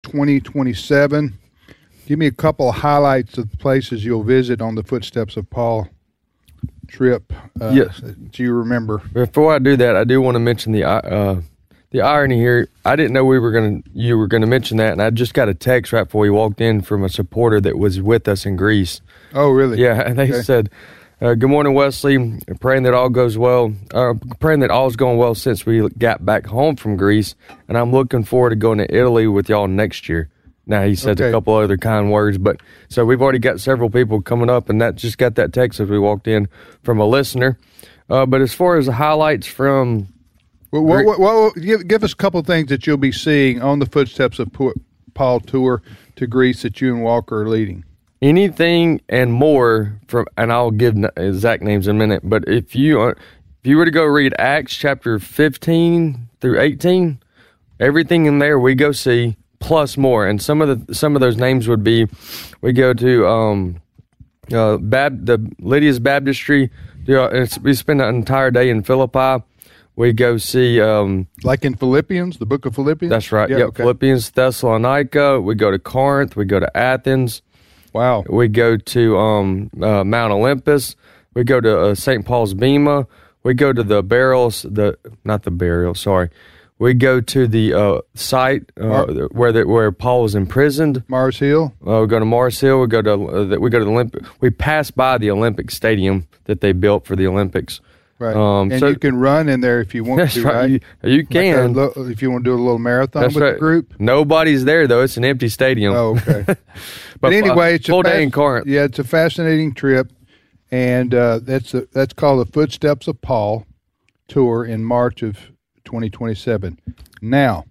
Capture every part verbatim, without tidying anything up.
twenty twenty-seven. Give me a couple of highlights of the places you'll visit on the Footsteps of Paul trip. Uh, yes. Do you remember? Before I do that, I do want to mention the uh, the irony here. I didn't know we were going to you were going to mention that, and I just got a text right before we walked in from a supporter that was with us in Greece. Oh, really? Yeah, and they okay. said, uh, "Good morning, Wesley. Praying that all goes well. Uh, praying that all's going well since we got back home from Greece, and I'm looking forward to going to Italy with y'all next year." Now, he said okay. a couple other kind words, but so we've already got several people coming up, and that just got that text as we walked in from a listener. Uh, but as far as the highlights from... Well, well, well, well give, give us a couple things that you'll be seeing on the Footsteps of Paul tour to Greece that you and Walker are leading. Anything and more from, and I'll give exact names in a minute, but if you, if you were to go read Acts chapter fifteen through eighteen, everything in there we go see, plus more, and some of the some of those names would be, we go to um, uh, Bab, the Lydia's Baptistry. You know, it's, we spend an entire day in Philippi. We go see um, like in Philippians, the book of Philippians. That's right. Yeah, yep. Okay. Philippians, Thessalonica. We go to Corinth. We go to Athens. Wow. We go to um, uh, Mount Olympus. We go to uh, Saint Paul's Bema. We go to the burials. The not the burial. Sorry. We go to the uh, site uh, Mar- where the, where Paul was imprisoned. Mars Hill. Uh, we go to Mars Hill. We go to uh, the, we go to the Olympic. We pass by the Olympic Stadium that they built for the Olympics. Right, um, and so, you can run in there if you want that's to. Right, right? you, you can like a, if you want to do a little marathon that's with right. the group. Nobody's there though; it's an empty stadium. Oh, okay. but, but anyway, uh, it's full a fas- day in Corinth. Yeah, it's a fascinating trip, and uh, that's a, that's called the Footsteps of Paul tour in March of twenty twenty-seven. Now,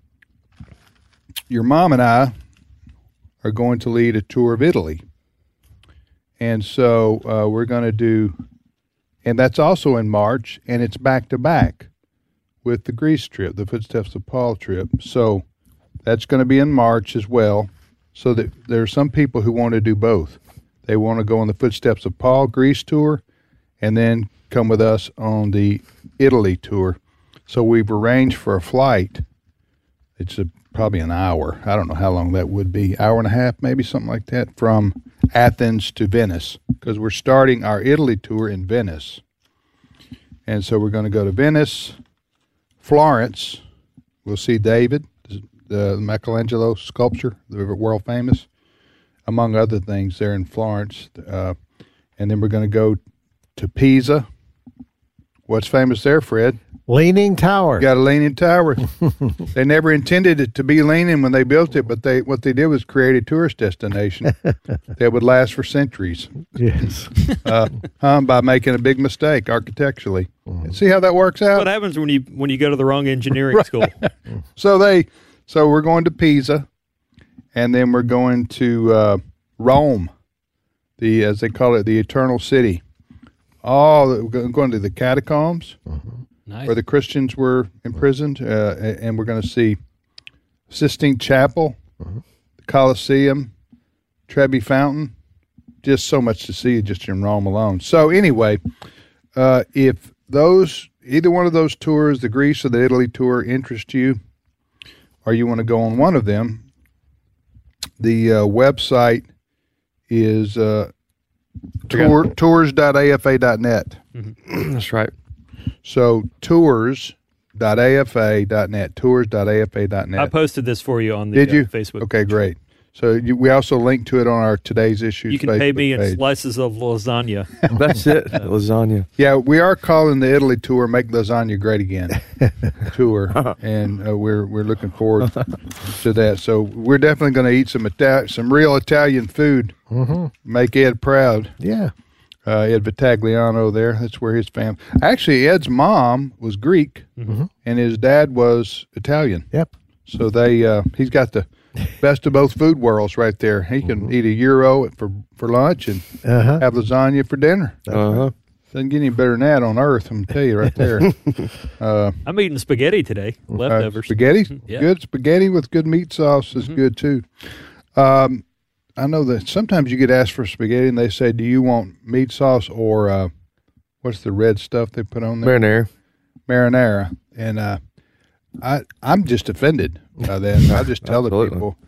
your mom and I are going to lead a tour of Italy, and so uh, we're going to do. And that's also in March, and it's back-to-back with the Greece trip, the Footsteps of Paul trip. So that's going to be in March as well, so that there are some people who want to do both. They want to go on the Footsteps of Paul Greece tour and then come with us on the Italy tour. So we've arranged for a flight. It's a, probably an hour. I don't know how long that would be, hour and a half, maybe something like that, from Athens to Venice, because we're starting our Italy tour in Venice. And so we're going to go to Venice, Florence. We'll see David, the Michelangelo sculpture, the world famous, among other things there in Florence. Uh, and then we're going to go to Pisa. What's famous there, Fred? Leaning Tower. Got a leaning tower. They never intended it to be leaning when they built it, but they what they did was create a tourist destination that would last for centuries. Yes. uh, um, by making a big mistake architecturally. Mm. See how that works out? What happens when you when you go to the wrong engineering right. school? So they so we're going to Pisa, and then we're going to uh, Rome, the as they call it, the Eternal City. Oh, we're going to the catacombs. Mm-hmm. Nice. Where the Christians were imprisoned, uh, and we're going to see Sistine Chapel, uh-huh. the Colosseum, Trevi Fountain. Just so much to see just in Rome alone. So anyway, uh, if those either one of those tours, the Greece or the Italy tour, interest you, or you want to go on one of them, the uh, website is uh, tour, tours dot a f a dot net. Mm-hmm. That's right. So tours dot a f a dot net, tours dot a f a dot net. I posted this for you on the Did you? Uh, Facebook. Okay, great. So you, we also link to it on our Today's Issues You can Facebook pay me in page. slices of lasagna. That's it, lasagna. Yeah, we are calling the Italy tour "Make Lasagna Great Again" tour, and uh, we're we're looking forward to that. So we're definitely going to eat some Ita- some real Italian food. Mm-hmm. Make Ed proud. Yeah. Uh, Ed Vitagliano there. That's where his family. Actually, Ed's mom was Greek, mm-hmm. and his dad was Italian. Yep. So they, uh, he's got the best of both food worlds right there. He can mm-hmm. eat a gyro for for lunch and uh-huh. have lasagna for dinner. Uh-huh. Right. Doesn't get any better than that on earth. I'm gonna tell you right there. uh, I'm eating spaghetti today. Leftovers. Uh, spaghetti, yeah. Good spaghetti with good meat sauce is mm-hmm. good too. Um, I know that sometimes you get asked for spaghetti and they say, do you want meat sauce or uh, what's the red stuff they put on there? Marinara. Marinara. And uh, I, I'm just offended by that. I just tell the people,